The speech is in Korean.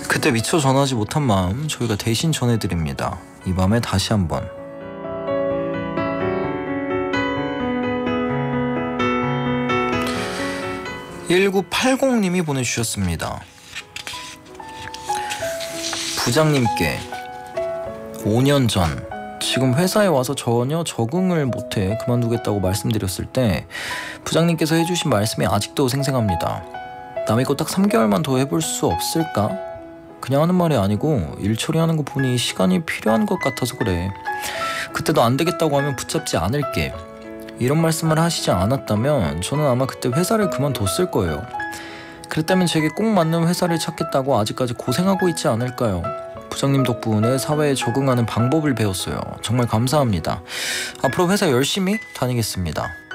그때 미처 전하지 못한 마음 저희가 대신 전해드립니다. 이 밤에 다시 한번. 1980님이 보내주셨습니다. 부장님께 5년 전 지금 회사에 와서 전혀 적응을 못해 그만두겠다고 말씀드렸을 때 부장님께서 해주신 말씀이 아직도 생생합니다. 남의 거 딱 3개월만 더 해볼 수 없을까? 그냥 하는 말이 아니고 일 처리하는 거 보니 시간이 필요한 것 같아서 그래. 그때도 안 되겠다고 하면 붙잡지 않을게. 이런 말씀을 하시지 않았다면 저는 아마 그때 회사를 그만뒀을 거예요. 그랬다면 제게 꼭 맞는 회사를 찾겠다고 아직까지 고생하고 있지 않을까요? 부장님 덕분에 사회에 적응하는 방법을 배웠어요. 정말 감사합니다. 앞으로 회사 열심히 다니겠습니다.